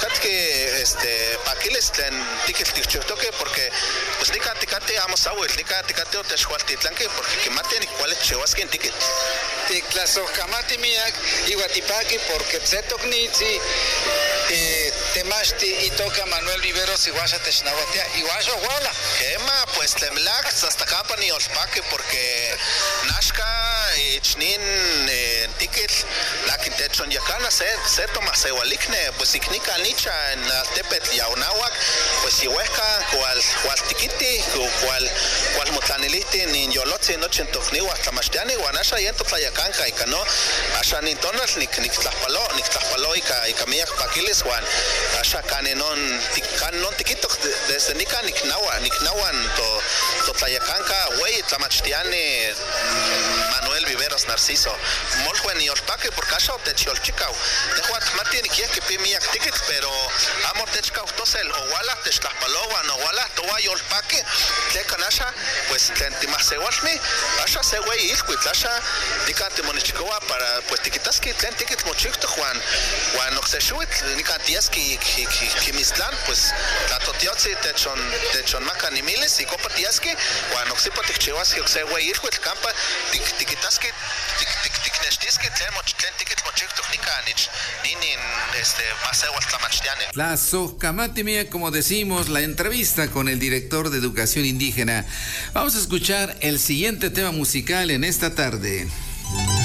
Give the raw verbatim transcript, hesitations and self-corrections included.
que este paquiles tlen ticket tichtoke porque pues nika tikate amos awel nika tikate oteshwaltitlanke porque kimate ni cuál chewasken ticket ti claso kamati miak iguatipaki porque psetoknitsi eh temashti itoka Manuel Viveros iguasha technawatia iguasha wala ema pues temlac hasta company olpake porque nashka ichnin ticket la quintechon yakana se se toma se walikne pues iknika nicha en tepet yaunawak pues ihuesca cual cual tikiti cual cual motlaniliti ni yolotzi noche tokni huatlamachtiani guanasha yento tlayakanka ikano asha nintonas nik niktlaspalo niktlaspalo ika ika miak pakiles guan asha kanenon tikanon tikito desde nika niknawa niknawan to to tlayakanka güey tlamachtiani Manuel Viveros Narciso molwen y olpaque por casa te cholchicao de juat martin quiere que pimiak ticket pero amor te chicao tosel o wala te stlapalowa no wala to way olpaque te canasha pues te masewalme asha se güey ilquit asha dicante monichicoa para pues tiquitas que ten ticket mochicto Juan Juan oxeshuit nicantiaski que mislan pues la totiotsi te chon te chon macanimiles y copatiaski Juan oxipatichewasi oxe güey ilquit campa tiquitaski tikneshtiski tlen tlen ticket mochicto nicanich ninin este masewal tlamachtiane. La Sojcamatimia, como decimos, la entrevista con el director de Educación Indígena. Vamos a escuchar el siguiente tema musical en esta tarde.